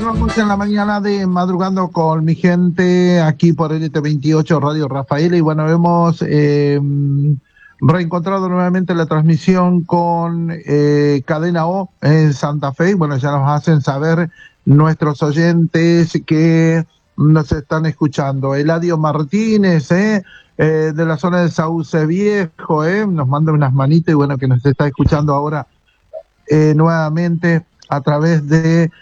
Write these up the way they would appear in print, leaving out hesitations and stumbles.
Estamos en la mañana de Madrugando con mi gente aquí por LT28 Radio Rafael y bueno, hemos reencontrado nuevamente la transmisión con Cadena O en Santa Fe. Bueno, ya nos hacen saber nuestros oyentes que nos están escuchando. Eladio Martínez, de la zona de Sauce Viejo, nos manda unas manitas y bueno, que nos está escuchando ahora nuevamente a través de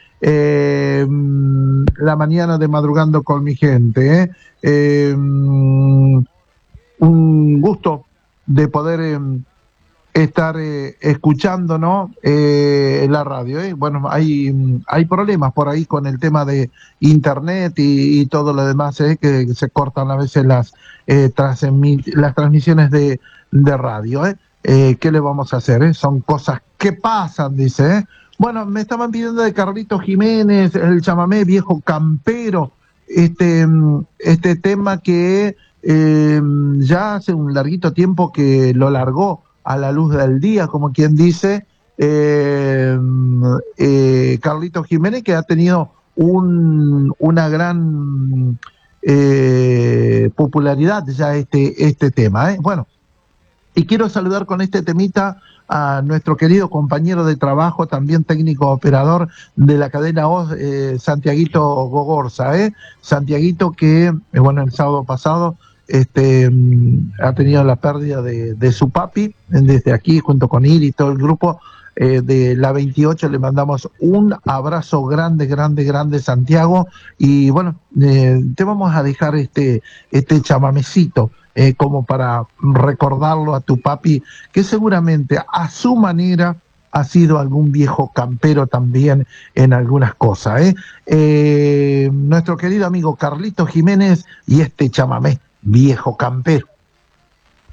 la mañana de Madrugando con mi gente. Un gusto de poder estar escuchando, ¿no? La radio. Bueno, hay problemas por ahí con el tema de internet y todo lo demás, que se cortan a veces las transmisiones de radio. ¿Qué le vamos a hacer? Son cosas que pasan, dice. Bueno, me estaban pidiendo de Carlito Jiménez, el chamamé viejo campero, este tema que ya hace un larguito tiempo que lo largó a la luz del día, como quien dice, Carlito Jiménez, que ha tenido una gran popularidad ya este tema. Bueno, y quiero saludar con este temita a nuestro querido compañero de trabajo, también técnico operador de la cadena OZ, Santiaguito Gogorza, Santiaguito que, bueno, el sábado pasado ha tenido la pérdida de su papi. Desde aquí, junto con él y todo el grupo de la 28, le mandamos un abrazo grande, grande, grande, Santiago. Y bueno, te vamos a dejar este chamamecito, como para recordarlo a tu papi, que seguramente a su manera ha sido algún viejo campero también en algunas cosas. Nuestro querido amigo Carlito Jiménez y este chamamé, viejo campero.